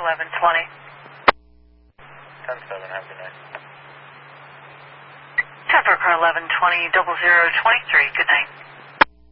1120. 10-7, have a good night. Denver car 1120, 0023, good night.